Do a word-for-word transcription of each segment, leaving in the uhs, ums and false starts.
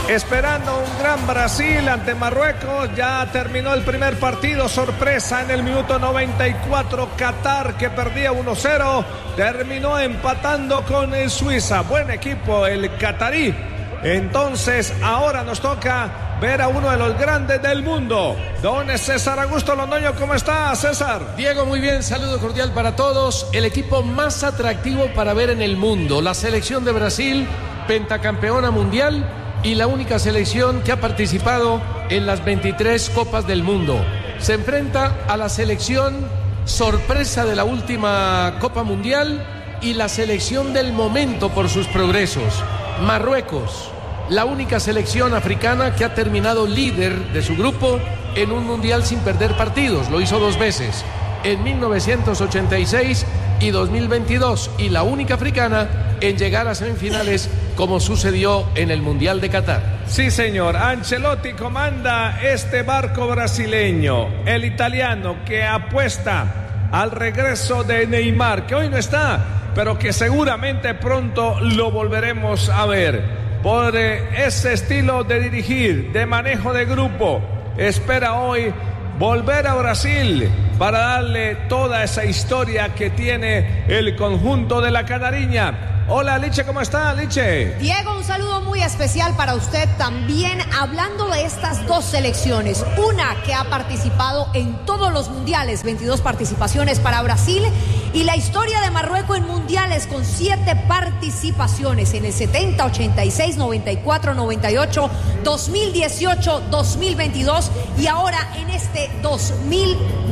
Esperando un gran Brasil ante Marruecos. Ya terminó el primer partido. Sorpresa en el minuto noventa y cuatro. Qatar, que perdía uno cero, terminó empatando con el Suiza. Buen equipo el catarí. Entonces ahora nos toca ver a uno de los grandes del mundo. Don César Augusto Londoño, ¿cómo está, César? Diego, muy bien, saludo cordial para todos. El equipo más atractivo para ver en el mundo, la selección de Brasil, pentacampeona mundial y la única selección que ha participado en las veintitrés Copas del Mundo. Se enfrenta a la selección sorpresa de la última Copa Mundial y la selección del momento por sus progresos, Marruecos, la única selección africana que ha terminado líder de su grupo en un mundial sin perder partidos. Lo hizo dos veces, en mil novecientos ochenta y seis y dos mil veintidós, y la única africana en llegar a semifinales como sucedió en el Mundial de Qatar. Sí, señor. Ancelotti comanda este barco brasileño, el italiano que apuesta al regreso de Neymar, que hoy no está, pero que seguramente pronto lo volveremos a ver. Por eh, ese estilo de dirigir, de manejo de grupo, espera hoy volver a Brasil para darle toda esa historia que tiene el conjunto de la Canariña. Hola, Liche, ¿cómo está, Liche? Diego, un saludo muy especial para usted también, hablando de estas dos selecciones. Una que ha participado en todos los mundiales, veintidós participaciones para Brasil, y la historia de Marruecos en mundiales con siete participaciones en el setenta, ochenta y seis, noventa y cuatro, noventa y ocho, dos mil dieciocho, dos mil veintidós y ahora en este dos mil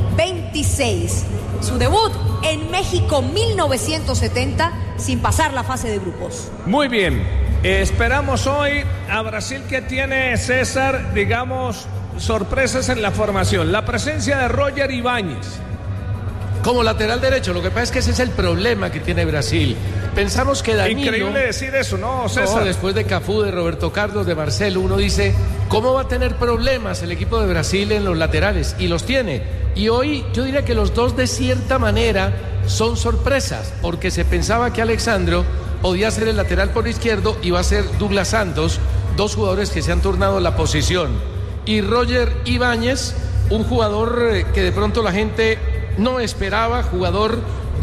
veintiséis. Su debut en México mil novecientos setenta, sin pasar la fase de grupos. Muy bien, eh, esperamos hoy a Brasil, que tiene, César, digamos, sorpresas en la formación. La presencia de Roger Ibáñez como lateral derecho. Lo que pasa es que ese es el problema que tiene Brasil. Pensamos que Danilo... Increíble decir eso, ¿no, César? No, después de Cafú, de Roberto Carlos, de Marcelo, uno dice, ¿cómo va a tener problemas el equipo de Brasil en los laterales? Y los tiene. Y hoy yo diría que los dos, de cierta manera, son sorpresas, porque se pensaba que Alexandro podía ser el lateral por izquierdo y va a ser Douglas Santos, dos jugadores que se han turnado la posición. Y Roger Ibáñez, un jugador que de pronto la gente no esperaba, jugador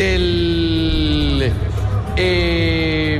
del eh,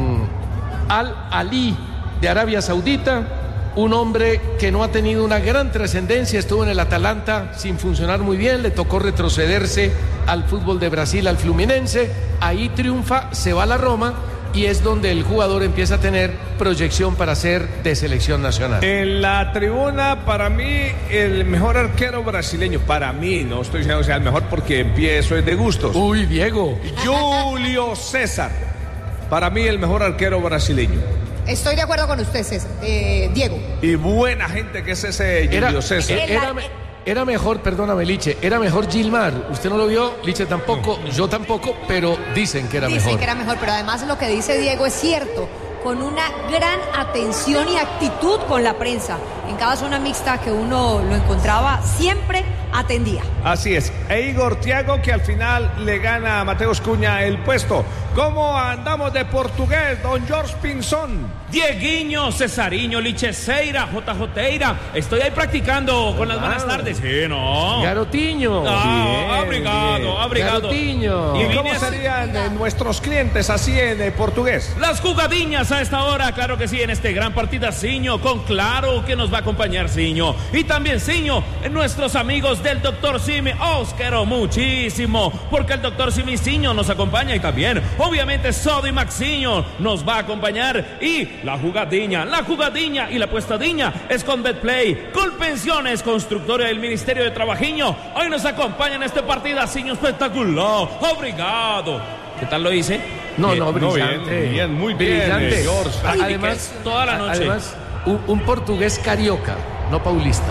Al-Ali de Arabia Saudita, un hombre que no ha tenido una gran trascendencia, estuvo en el Atalanta sin funcionar muy bien, le tocó retrocederse al fútbol de Brasil, al Fluminense, ahí triunfa, se va a la Roma y es donde el jugador empieza a tener proyección para ser de selección nacional. En la tribuna, para mí, el mejor arquero brasileño, para mí, no estoy diciendo que sea el mejor porque empiezo es de gustos. Uy, Diego. Julio César, para mí el mejor arquero brasileño. Estoy de acuerdo con usted, César, eh, Diego. Y buena gente que es ese Julio era, César. Era, era, era mejor, perdóname, Liche, era mejor Gilmar. Usted no lo vio, Liche tampoco, yo tampoco, pero dicen que era dicen mejor. Dicen que era mejor, pero además lo que dice Diego es cierto, con una gran atención y actitud con la prensa. En cada zona mixta que uno lo encontraba, siempre atendía. Así es. E Igor Thiago, que al final le gana a Mateus Cunha el puesto. ¿Cómo andamos de portugués, don Jorge Pinzón? Dieguinho, Cesariño, Licheseira, J J. Estoy ahí practicando con las Claro. buenas tardes. Sí, ¿no? Garotinho. Ah, abrigado, abrigado. Garotinho. ¿Y Y cómo vine- serían eh, nuestros clientes así en eh, portugués? Las jugadiñas a esta hora, claro que sí, en este gran partidaciño, con Claro que nos va a acompañar Ciño. Y también Ciño, nuestros amigos del doctor Simi, os quiero muchísimo, porque el doctor Simi Ciño nos acompaña y también, obviamente, Sodo y Maxiño nos va a acompañar. Y la jugadiña, la jugadiña y la puestadiña es con Betplay, con Pensiones Constructora del Ministerio de Trabajiño. Hoy nos acompaña en este partidaciño espectacular. Obrigado. ¿Qué tal lo hice? No, Bien, no, no, brillante. bien, bien, muy bien, Brillante. eh, George. Ay, Además, toda la noche. Además, un, un portugués carioca, no paulista.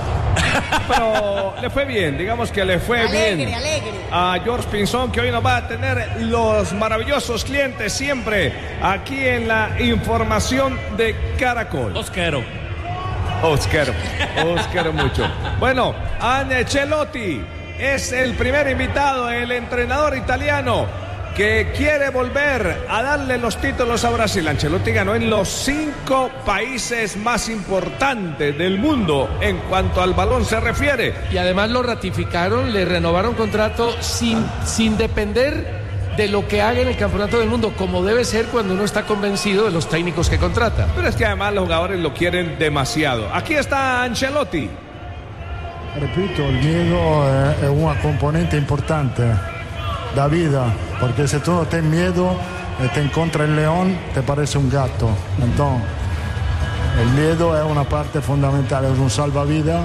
Pero le fue bien, digamos que le fue Alegre, bien alegre. a Jorge Pinzón, que hoy nos va a tener los maravillosos clientes siempre aquí en la información de Caracol. Os quiero. Os quiero, os quiero mucho. Bueno, Ancelotti es el primer invitado, el entrenador italiano que quiere volver a darle los títulos a Brasil. Ancelotti ganó en los cinco países más importantes del mundo en cuanto al balón se refiere. Y además lo ratificaron, le renovaron contrato sin, sin depender de lo que haga en el campeonato del mundo, como debe ser cuando uno está convencido de los técnicos que contrata. Pero es que además los jugadores lo quieren demasiado. Aquí está Ancelotti. Repito, el miedo es una componente importante da vida, porque si tú no tienes miedo y te encuentras el león, te parece un gato. Entonces, el miedo es una parte fundamental, es un salvavidas.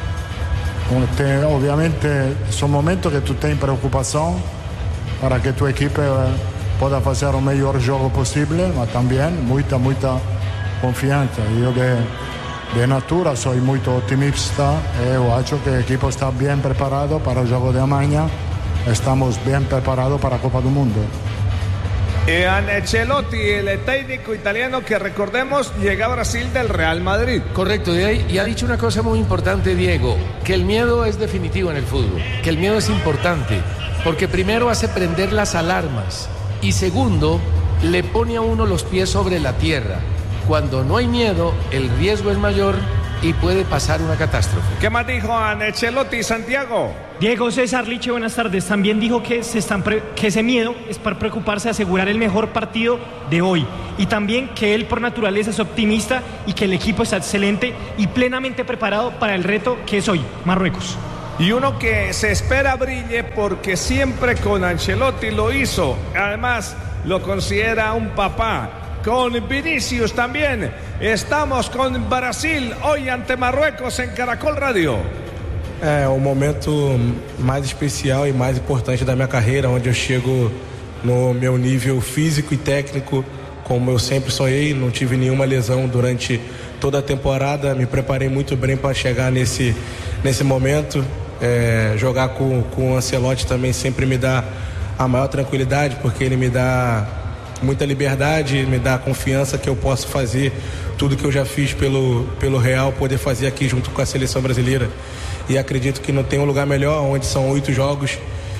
Obviamente son momentos que tú tienes preocupación para que tu equipo pueda hacer el mejor juego posible, pero también mucha, mucha confianza. Yo de, de natura soy muy optimista y yo creo que el equipo está bien preparado para el juego de mañana. Estamos bien preparados para la Copa del Mundo. Eh, Ancelotti, el técnico italiano que recordemos llega a Brasil del Real Madrid. Correcto, y ha dicho una cosa muy importante, Diego, que el miedo es definitivo en el fútbol, que el miedo es importante, porque primero hace prender las alarmas y segundo, le pone a uno los pies sobre la tierra. Cuando no hay miedo, el riesgo es mayor y puede pasar una catástrofe. ¿Qué más dijo Ancelotti, Santiago? Diego César Liche, buenas tardes. También dijo que, se están pre- que ese miedo es para preocuparse de asegurar el mejor partido de hoy. Y también que él por naturaleza es optimista y que el equipo está excelente y plenamente preparado para el reto que es hoy, Marruecos. Y uno que se espera brille porque siempre con Ancelotti lo hizo. Además, lo considera un papá. Con Vinicius también. Estamos con Brasil hoy ante Marruecos en Caracol Radio. É o momento mais especial e mais importante da minha carreira, onde eu chego no meu nível físico e técnico, como eu sempre sonhei. Não tive nenhuma lesão durante toda a temporada, me preparei muito bem para chegar nesse, nesse momento. É, jogar com, com o Ancelotti também sempre me dá a maior tranquilidade, porque ele me dá muita liberdade, me dá a confiança que eu posso fazer tudo que eu já fiz pelo, pelo Real, poder fazer aqui junto com a seleção brasileira. E acredito que não tem um lugar melhor, onde são oito jogos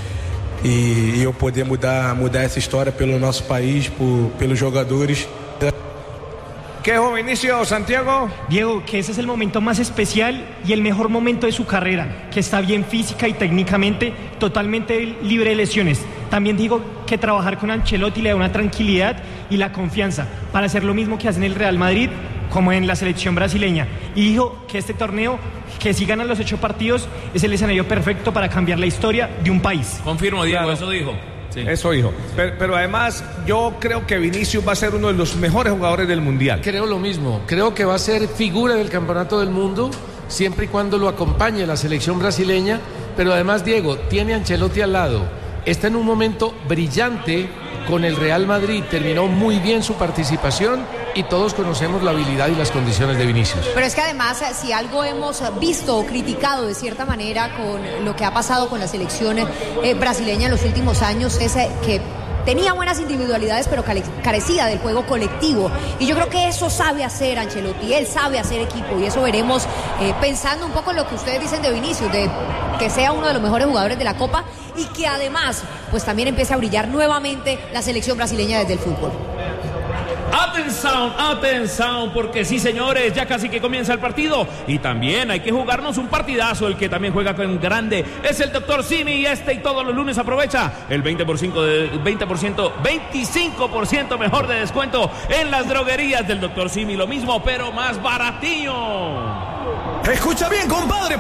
e, e eu poder mudar, mudar essa história pelo nosso país, por, pelos jogadores. ¿Qué es Vinicius, Santiago? Diego, que ese es el momento más especial y el mejor momento de su carrera, que está bien física y técnicamente, totalmente libre de lesiones. También digo que trabajar con Ancelotti le da una tranquilidad y la confianza para hacer lo mismo que hace en el Real Madrid como en la selección brasileña. Y dijo que este torneo, que si ganan los ocho partidos, es el escenario perfecto para cambiar la historia de un país. Confirmo, Diego, Claro. eso dijo. Sí. Eso dijo. Pero, pero además, yo creo que Vinicius va a ser uno de los mejores jugadores del Mundial. Creo lo mismo, creo que va a ser figura del campeonato del mundo siempre y cuando lo acompañe la selección brasileña, pero además, Diego, tiene a Ancelotti al lado, está en un momento brillante con el Real Madrid, terminó muy bien su participación y todos conocemos la habilidad y las condiciones de Vinicius. Pero es que además, si algo hemos visto o criticado de cierta manera con lo que ha pasado con la selección eh, brasileña en los últimos años, es eh, que tenía buenas individualidades, pero carecía del juego colectivo. Y yo creo que eso sabe hacer Ancelotti, él sabe hacer equipo, y eso veremos eh, pensando un poco en lo que ustedes dicen de Vinicius, de que sea uno de los mejores jugadores de la Copa y que además, pues también empiece a brillar nuevamente la selección brasileña desde el fútbol. Atención, atención, porque sí, señores, ya casi que comienza el partido y también hay que jugarnos un partidazo. El que también juega con grande es el doctor Simi, y este y todos los lunes aprovecha el veinte por ciento de veinte por ciento, veinticinco por ciento mejor de descuento en las droguerías del doctor Simi. Lo mismo, pero más baratillo. Escucha bien, compadre.